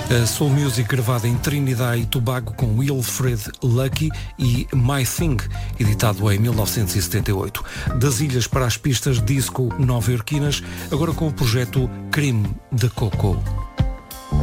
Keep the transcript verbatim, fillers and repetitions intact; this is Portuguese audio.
A Soul Music gravada em Trinidad e Tobago com Wilfred Lucky e My Thing, editado em mil novecentos e setenta e oito. Das ilhas para as pistas disco nova-iorquinas, agora com o projeto Crime de Coco.